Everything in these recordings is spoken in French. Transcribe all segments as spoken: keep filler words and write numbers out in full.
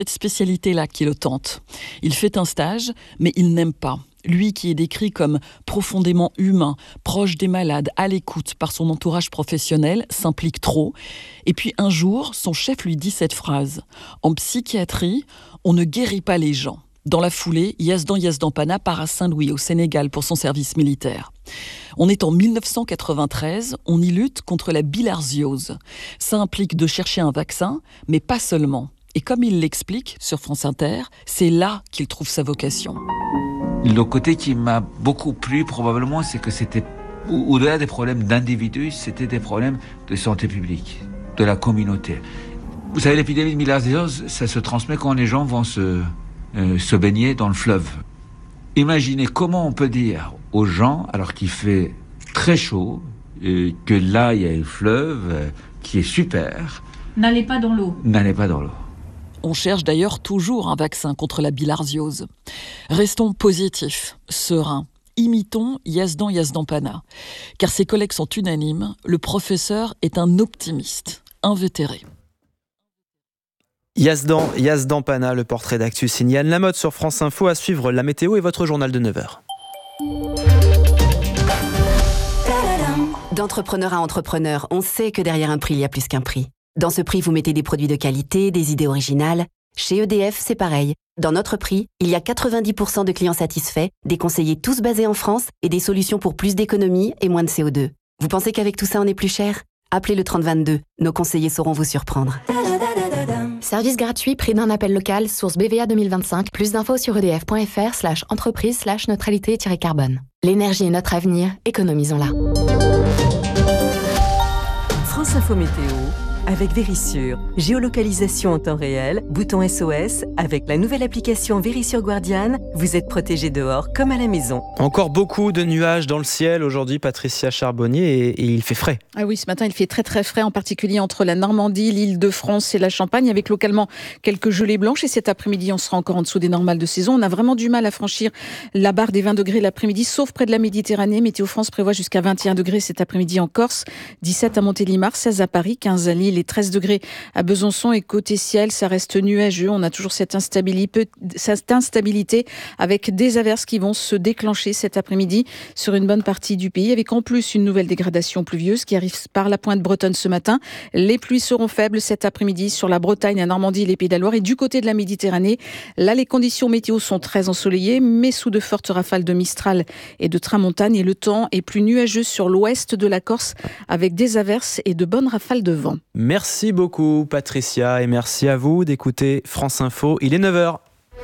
Cette spécialité-là qui le tente. Il fait un stage, mais il n'aime pas. Lui qui est décrit comme profondément humain, proche des malades, à l'écoute par son entourage professionnel, s'implique trop. Et puis un jour, son chef lui dit cette phrase. En psychiatrie, on ne guérit pas les gens. Dans la foulée, Yazdan Yazdan-Pana part à Saint-Louis, au Sénégal, pour son service militaire. On est en dix-neuf cent quatre-vingt-treize, on y lutte contre la bilharziose. Ça implique de chercher un vaccin, mais pas seulement. Et comme il l'explique sur France Inter, c'est là qu'il trouve sa vocation. Le côté qui m'a beaucoup plu, probablement, c'est que c'était, au-delà des problèmes d'individus, c'était des problèmes de santé publique, de la communauté. Vous savez, l'épidémie de bilharziose, ça se transmet quand les gens vont se, euh, se baigner dans le fleuve. Imaginez comment on peut dire aux gens, alors qu'il fait très chaud, euh, que là, il y a le fleuve euh, qui est super. N'allez pas dans l'eau. N'allez pas dans l'eau. On cherche d'ailleurs toujours un vaccin contre la bilharziose. Restons positifs, sereins. Imitons Yazdan Yazdan-Pana. Car ses collègues sont unanimes, le professeur est un optimiste, invétéré. Yazdan Yazdan-Pana, le portrait d'actu signé Anne Lamotte sur France Info. À suivre la météo et votre journal de neuf heures. D'entrepreneur à entrepreneur, on sait que derrière un prix, il y a plus qu'un prix. Dans ce prix, vous mettez des produits de qualité, des idées originales. Chez E D F, c'est pareil. Dans notre prix, il y a quatre-vingt-dix pour cent de clients satisfaits, des conseillers tous basés en France et des solutions pour plus d'économie et moins de C O deux. Vous pensez qu'avec tout ça, on est plus cher ? Appelez le trente vingt-deux. Nos conseillers sauront vous surprendre. Service gratuit, prix d'un appel local, source B V A deux mille vingt-cinq. Plus d'infos sur edf.fr slash entreprise slash neutralité-carbone. L'énergie est notre avenir, économisons-la. France Info Météo avec Vérissure. Géolocalisation en temps réel, bouton S O S. Avec la nouvelle application Vérissure Guardian, vous êtes protégé dehors comme à la maison. Encore beaucoup de nuages dans le ciel aujourd'hui, Patricia Charbonnier, et, et il fait frais. Ah oui, ce matin, il fait très très frais, en particulier entre la Normandie, l'Île-de-France et la Champagne, avec localement quelques gelées blanches. Et cet après-midi, on sera encore en dessous des normales de saison. On a vraiment du mal à franchir la barre des vingt degrés l'après-midi, sauf près de la Méditerranée. Météo France prévoit jusqu'à vingt et un degrés cet après-midi en Corse, dix-sept à Montélimar, seize à Paris, quinze à Lille et treize degrés à Besançon. Et côté ciel, ça reste nuageux. On a toujours cette instabilité, cette instabilité avec des averses qui vont se déclencher cet après-midi sur une bonne partie du pays, avec en plus une nouvelle dégradation pluvieuse qui arrive par la pointe bretonne ce matin. Les pluies seront faibles cet après-midi sur la Bretagne, la Normandie et les Pays de la Loire. Et du côté de la Méditerranée, là, les conditions météo sont très ensoleillées, mais sous de fortes rafales de Mistral et de tramontane. Et le temps est plus nuageux sur l'ouest de la Corse, avec des averses et de bonnes rafales de vent. Merci beaucoup Patricia, et merci à vous d'écouter France Info. Il est neuf heures.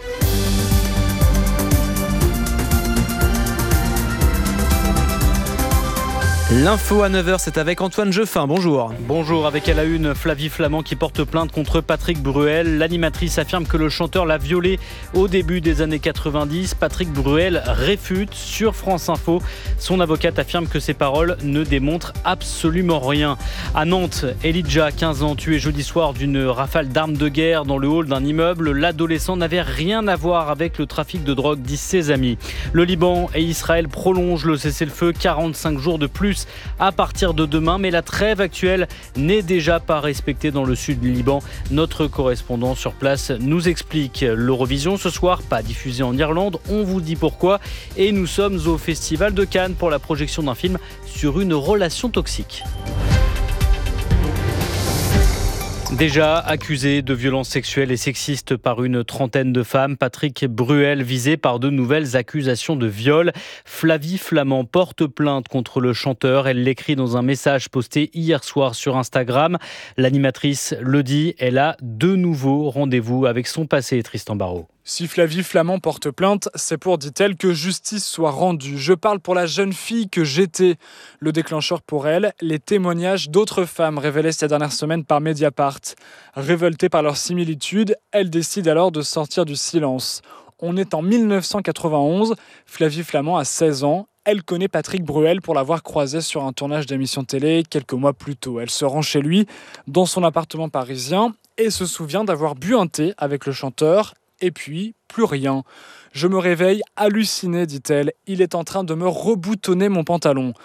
L'info à neuf heures, c'est avec Antoine Jeuffin. Bonjour. Bonjour. Avec à la une, Flavie Flamand qui porte plainte contre Patrick Bruel. L'animatrice affirme que le chanteur l'a violée au début des années quatre-vingt-dix. Patrick Bruel réfute sur France Info. Son avocate affirme que ses paroles ne démontrent absolument rien. À Nantes, Elijah, quinze ans, tué jeudi soir d'une rafale d'armes de guerre dans le hall d'un immeuble. L'adolescent n'avait rien à voir avec le trafic de drogue, disent ses amis. Le Liban et Israël prolongent le cessez-le-feu, quarante-cinq jours de plus à partir de demain, mais la trêve actuelle n'est déjà pas respectée dans le sud du Liban. Notre correspondant sur place nous explique. L'Eurovision ce soir, pas diffusée en Irlande, on vous dit pourquoi. Et nous sommes au Festival de Cannes pour la projection d'un film sur une relation toxique. Déjà accusé de violences sexuelles et sexistes par une trentaine de femmes, Patrick Bruel visé par de nouvelles accusations de viol. Flavie Flamand porte plainte contre le chanteur. Elle l'écrit dans un message posté hier soir sur Instagram. L'animatrice le dit, elle a de nouveau rendez-vous avec son passé, Tristan Barraud. Si Flavie Flamand porte plainte, c'est pour, dit-elle, que justice soit rendue. Je parle pour la jeune fille que j'étais. Le déclencheur pour elle, les témoignages d'autres femmes révélés ces dernières semaines par Mediapart. Révoltée par leur similitude, elle décide alors de sortir du silence. On est en dix-neuf cent quatre-vingt-onze, Flavie Flamand a seize ans. Elle connaît Patrick Bruel pour l'avoir croisé sur un tournage d'émission télé quelques mois plus tôt. Elle se rend chez lui, dans son appartement parisien, et se souvient d'avoir bu un thé avec le chanteur. Et puis, plus rien. Je me réveille hallucinée, dit-elle. Il est en train de me reboutonner mon pantalon.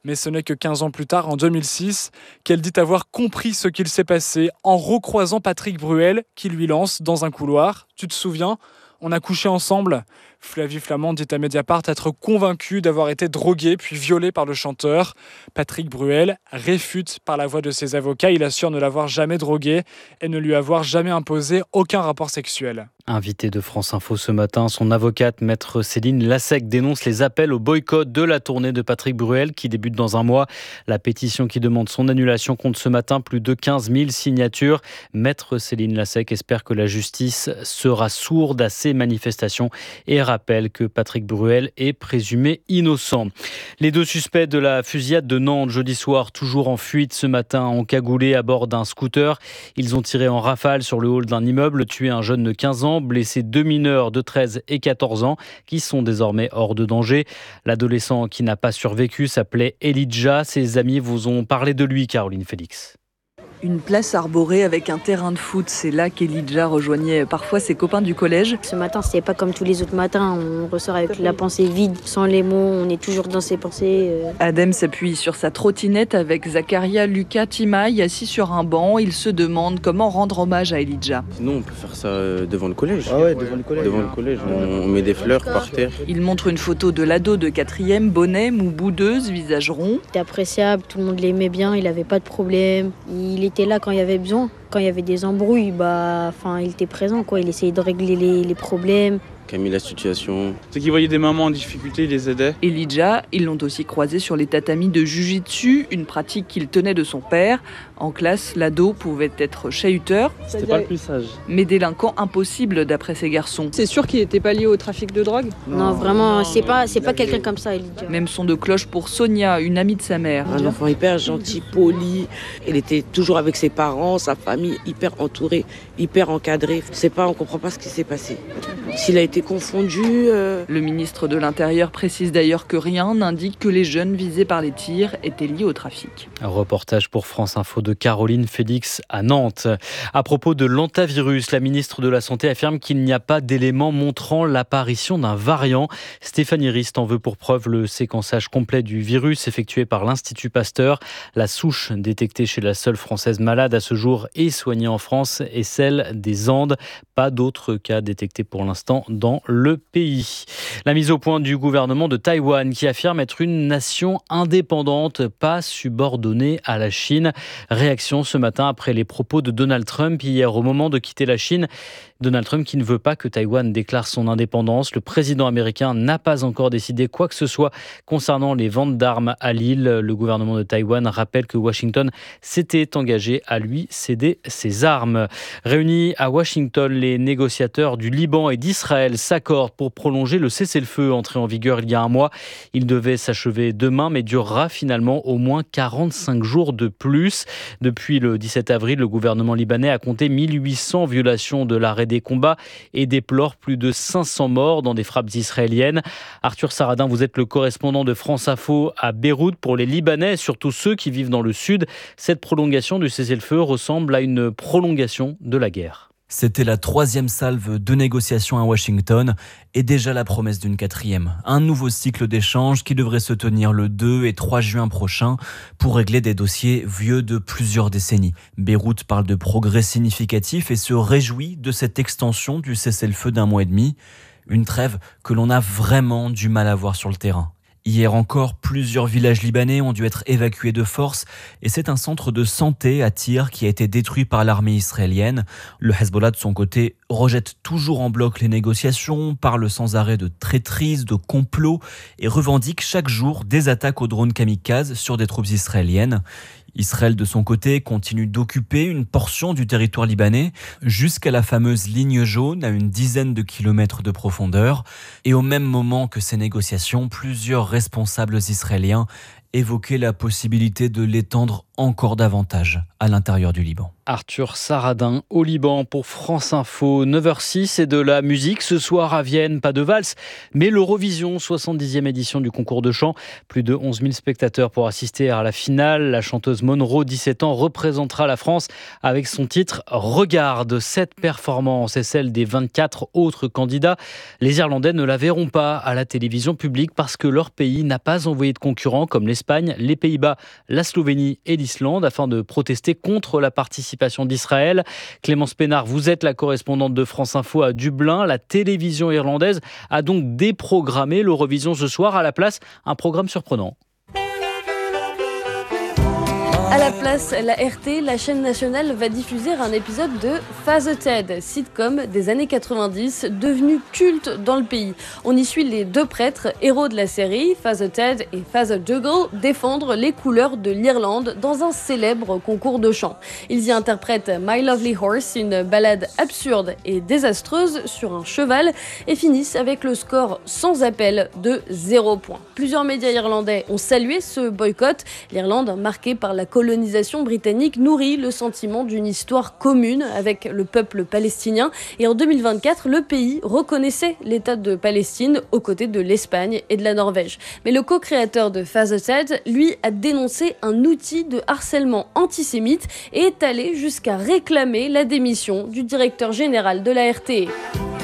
Mais ce n'est que quinze ans plus tard, en deux mille six, qu'elle dit avoir compris ce qu'il s'est passé en recroisant Patrick Bruel qui lui lance dans un couloir. Tu te souviens ? On a couché ensemble. Flavie Flament dit à Mediapart être convaincue d'avoir été droguée puis violée par le chanteur. Patrick Bruel réfute par la voix de ses avocats. Il assure ne l'avoir jamais droguée et ne lui avoir jamais imposé aucun rapport sexuel. Invité de France Info ce matin, son avocate, maître Céline Lassec, dénonce les appels au boycott de la tournée de Patrick Bruel qui débute dans un mois. La pétition qui demande son annulation compte ce matin plus de quinze mille signatures. Maître Céline Lassec espère que la justice sera sourde à ces manifestations et rappelle que Patrick Bruel est présumé innocent. Les deux suspects de la fusillade de Nantes jeudi soir, toujours en fuite ce matin, ont cagoulé à bord d'un scooter. Ils ont tiré en rafale sur le hall d'un immeuble, tué un jeune de quinze ans, blessé deux mineurs de treize et quatorze ans qui sont désormais hors de danger. L'adolescent qui n'a pas survécu s'appelait Elijah. Ses amis vous ont parlé de lui, Caroline Félix. Une place arborée avec un terrain de foot, c'est là qu'Elijah rejoignait parfois ses copains du collège. Ce matin, c'était pas comme tous les autres matins, on ressort avec la pensée vide, sans les mots, on est toujours dans ses pensées. Adem s'appuie sur sa trottinette avec Zakaria, Lucas, Timaï assis sur un banc. Il se demande comment rendre hommage à Elijah. Sinon, on peut faire ça devant le collège. Ah ouais, devant le collège. Devant le collège, on met des fleurs par terre. Il montre une photo de l'ado de quatrième, bonnet, mou boudeuse, visage rond. C'était appréciable, tout le monde l'aimait bien, il avait pas de problème. Il était là quand il y avait besoin, quand il y avait des embrouilles, bah, enfin, il était présent, quoi. Il essayait de régler les, les problèmes. Qui a mis la situation. C'est qu'il voyait des mamans en difficulté, il les aidait. Elijah, ils l'ont aussi croisé sur les tatamis de Jiu-Jitsu, une pratique qu'il tenait de son père. En classe, l'ado pouvait être chahuteur. C'était pas le plus sage. Mais délinquant impossible d'après ces garçons. C'est sûr qu'il n'était pas lié au trafic de drogue ? Non, non vraiment, c'est pas, c'est pas quelqu'un comme ça, Elijah. Même son de cloche pour Sonia, une amie de sa mère. Un enfant hyper gentil, poli. Il était toujours avec ses parents, sa famille, hyper entourée, hyper encadrée. C'est pas, on comprend pas ce qui s'est passé. S'il a été confondu. Euh... Le ministre de l'Intérieur précise d'ailleurs que rien n'indique que les jeunes visés par les tirs étaient liés au trafic. Un reportage pour France Info de Caroline Félix à Nantes. À propos de l'hantavirus, la ministre de la Santé affirme qu'il n'y a pas d'éléments montrant l'apparition d'un variant. Stéphanie Rist en veut pour preuve le séquençage complet du virus effectué par l'Institut Pasteur. La souche détectée chez la seule Française malade à ce jour et soignée en France est celle des Andes. Pas d'autres cas détectés pour l'instant dans le pays. La mise au point du gouvernement de Taïwan qui affirme être une nation indépendante, pas subordonnée à la Chine. Réaction ce matin après les propos de Donald Trump hier au moment de quitter la Chine. Donald Trump qui ne veut pas que Taïwan déclare son indépendance. Le président américain n'a pas encore décidé quoi que ce soit concernant les ventes d'armes à l'île. Le gouvernement de Taïwan rappelle que Washington s'était engagé à lui céder ses armes. Réunis à Washington, les négociateurs du Liban et d'Israël s'accordent pour prolonger le cessez-le-feu entré en vigueur il y a un mois. Il devait s'achever demain mais durera finalement au moins quarante-cinq jours de plus. Depuis le dix-sept avril, le gouvernement libanais a compté mille huit cents violations de l'arrêt des combats et déplore plus de cinq cents morts dans des frappes israéliennes. Arthur Saradin, vous êtes le correspondant de France Info à Beyrouth pour les Libanais, surtout ceux qui vivent dans le sud. Cette prolongation du cessez-le-feu ressemble à une prolongation de la guerre. C'était la troisième salve de négociations à Washington et déjà la promesse d'une quatrième. Un nouveau cycle d'échanges qui devrait se tenir le deux et trois juin prochain pour régler des dossiers vieux de plusieurs décennies. Beyrouth parle de progrès significatifs et se réjouit de cette extension du cessez-le-feu d'un mois et demi. Une trêve que l'on a vraiment du mal à voir sur le terrain. Hier encore, plusieurs villages libanais ont dû être évacués de force et c'est un centre de santé à Tyr qui a été détruit par l'armée israélienne. Le Hezbollah, de son côté, rejette toujours en bloc les négociations, parle sans arrêt de traîtrise, de complot et revendique chaque jour des attaques aux drones kamikazes sur des troupes israéliennes. Israël, de son côté, continue d'occuper une portion du territoire libanais jusqu'à la fameuse ligne jaune à une dizaine de kilomètres de profondeur. Et au même moment que ces négociations, plusieurs responsables israéliens évoquaient la possibilité de l'étendre encore davantage à l'intérieur du Liban. Arthur Saradin au Liban pour France Info, neuf heures six et de la musique ce soir à Vienne, pas de valse, mais l'Eurovision, soixante-dixième édition du concours de chant. Plus de onze mille spectateurs pour assister à la finale. La chanteuse Monroe, dix-sept ans, représentera la France avec son titre « Regarde ». Cette performance et celle des vingt-quatre autres candidats. Les Irlandais ne la verront pas à la télévision publique parce que leur pays n'a pas envoyé de concurrents comme l'Espagne, les Pays-Bas, la Slovénie et l'Islande afin de protester contre la participation d'Israël. Clémence Pénard, vous êtes la correspondante de France Info à Dublin. La télévision irlandaise a donc déprogrammé l'Eurovision ce soir. À la place, un programme surprenant. À la place, la R T, la chaîne nationale, va diffuser un épisode de Father Ted, sitcom des années quatre-vingt-dix, devenu culte dans le pays. On y suit les deux prêtres, héros de la série, Father Ted et Father Dougal, défendre les couleurs de l'Irlande dans un célèbre concours de chant. Ils y interprètent My Lovely Horse, une ballade absurde et désastreuse sur un cheval, et finissent avec le score sans appel de zéro point. Plusieurs médias irlandais ont salué ce boycott. L'Irlande, marquée par la colonisation britannique, nourrit le sentiment d'une histoire commune avec le peuple palestinien. Et en deux mille vingt-quatre, le pays reconnaissait l'État de Palestine aux côtés de l'Espagne et de la Norvège. Mais le co-créateur de Father Ted, lui, a dénoncé un outil de harcèlement antisémite et est allé jusqu'à réclamer la démission du directeur général de la R T E.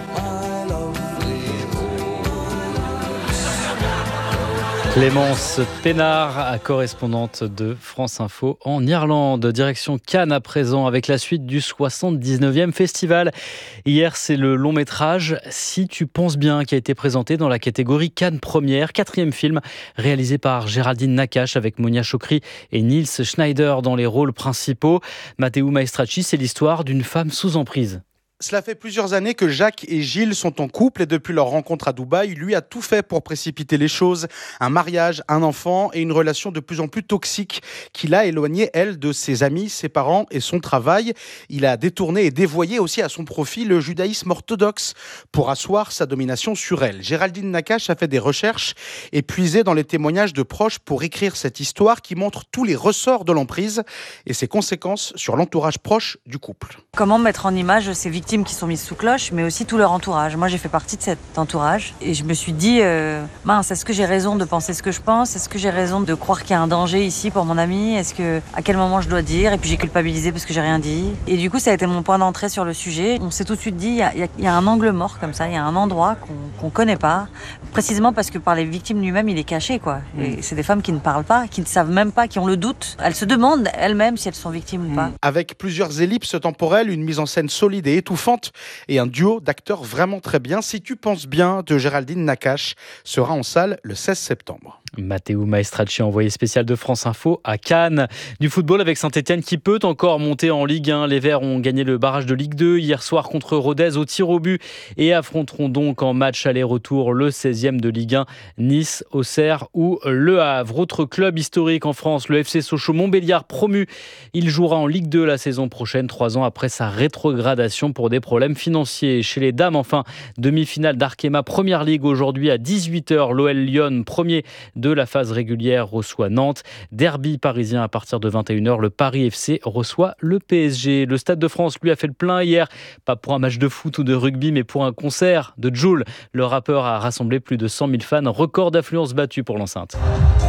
Clémence Pénard, correspondante de France Info en Irlande. Direction Cannes à présent avec la suite du soixante-dix-neuvième festival. Hier, c'est le long métrage Si tu penses bien qui a été présenté dans la catégorie Cannes Première. Quatrième film réalisé par Géraldine Nakache avec Monia Chokri et Niels Schneider dans les rôles principaux. Matteo Maestracci, c'est l'histoire d'une femme sous emprise. Cela fait plusieurs années que Jacques et Gilles sont en couple et depuis leur rencontre à Dubaï, lui a tout fait pour précipiter les choses. Un mariage, un enfant et une relation de plus en plus toxique qui l'a éloigné, elle, de ses amis, ses parents et son travail. Il a détourné et dévoyé aussi à son profit le judaïsme orthodoxe pour asseoir sa domination sur elle. Géraldine Nakache a fait des recherches et puisé dans les témoignages de proches pour écrire cette histoire qui montre tous les ressorts de l'emprise et ses conséquences sur l'entourage proche du couple. Comment mettre en image ces victimes qui sont mises sous cloche, mais aussi tout leur entourage. Moi, j'ai fait partie de cet entourage et je me suis dit, euh, mince, est-ce que j'ai raison de penser ce que je pense ? Est-ce que j'ai raison de croire qu'il y a un danger ici pour mon ami ? Est-ce que, à quel moment je dois dire ? Et puis j'ai culpabilisé parce que j'ai rien dit. Et du coup, ça a été mon point d'entrée sur le sujet. On s'est tout de suite dit, il y a, y y a un angle mort comme ça, il y a un endroit qu'on qu'on connaît pas, précisément parce que par les victimes lui-même, il est caché, quoi. Et c'est des femmes qui ne parlent pas, qui ne savent même pas, qui ont le doute. Elles se demandent elles-mêmes si elles sont victimes ou pas. Avec plusieurs ellipses temporelles, une mise en scène solide et étouffante et un duo d'acteurs vraiment très bien. Si tu penses bien de Géraldine Nakache sera en salle le seize septembre. Matteo Maestracci, envoyé spécial de France Info à Cannes. Du football avec Saint-Etienne qui peut encore monter en Ligue un. Les Verts ont gagné le barrage de Ligue deux hier soir contre Rodez au tir au but et affronteront donc en match aller-retour le seizième de Ligue un, Nice, Auxerre ou Le Havre. Autre club historique en France, le F C Sochaux-Montbéliard promu. Il jouera en Ligue deux la saison prochaine, trois ans après sa rétrogradation pour des problèmes financiers. Chez les dames, enfin, demi-finale d'Arkema Première Ligue aujourd'hui à dix-huit heures. L'O L Lyon, premier de la phase régulière, reçoit Nantes. Derby parisien à partir de vingt et une heures. Le Paris F C reçoit le P S G. Le Stade de France, lui, a fait le plein hier. Pas pour un match de foot ou de rugby, mais pour un concert de Jul. Le rappeur a rassemblé plus de cent mille fans. Record d'affluence battu pour l'enceinte.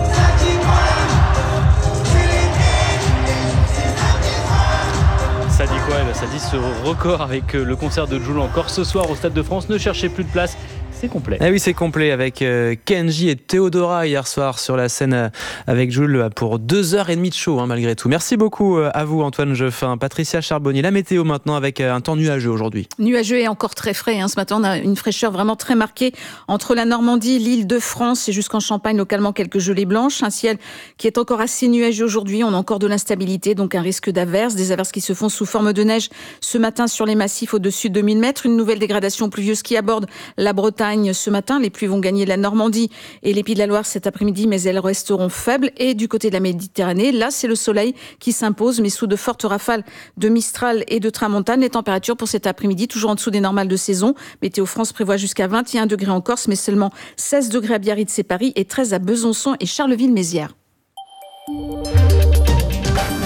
Ça dit quoi ? Ça dit ce record avec le concert de Jul encore ce soir au Stade de France. Ne cherchez plus de place. C'est complet. Eh oui, c'est complet avec euh, Kenji et Théodora hier soir sur la scène euh, avec Jules pour deux heures et demie de show, hein, malgré tout. Merci beaucoup euh, à vous, Antoine Jeuffin. Patricia Charbonnier, la météo maintenant avec euh, un temps nuageux aujourd'hui. Nuageux et encore très frais. Hein. Ce matin, on a une fraîcheur vraiment très marquée entre la Normandie, l'Île-de-France et jusqu'en Champagne, localement quelques gelées blanches. Un ciel qui est encore assez nuageux aujourd'hui. On a encore de l'instabilité, donc un risque d'averses. Des averses qui se font sous forme de neige ce matin sur les massifs au-dessus de mille mètres. Une nouvelle dégradation pluvieuse qui aborde la Bretagne ce matin. Les pluies vont gagner la Normandie et les Pays de la Loire cet après-midi, mais elles resteront faibles. Et du côté de la Méditerranée, là, c'est le soleil qui s'impose, mais sous de fortes rafales de Mistral et de Tramontane. Les températures pour cet après-midi, toujours en dessous des normales de saison. Météo France prévoit jusqu'à vingt et un degrés en Corse, mais seulement seize degrés à Biarritz et Paris et treize à Besançon et Charleville-Mézières.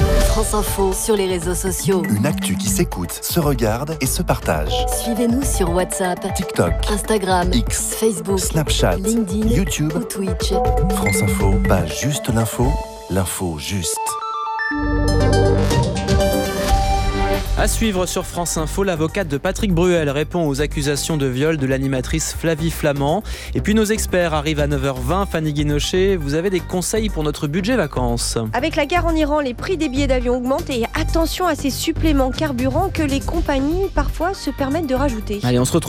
France Info sur les réseaux sociaux. Une actu qui s'écoute, se regarde et se partage. Suivez-nous sur WhatsApp, TikTok, Instagram, X, Facebook, Snapchat, LinkedIn, YouTube ou Twitch. France Info, pas juste l'info, l'info juste. À suivre sur France Info, l'avocate de Patrick Bruel répond aux accusations de viol de l'animatrice Flavie Flament. Et puis nos experts arrivent à neuf heures vingt. Fanny Guinochet, vous avez des conseils pour notre budget vacances? Avec la guerre en Iran, les prix des billets d'avion augmentent et attention à ces suppléments carburant que les compagnies parfois se permettent de rajouter. Allez, on se retrouve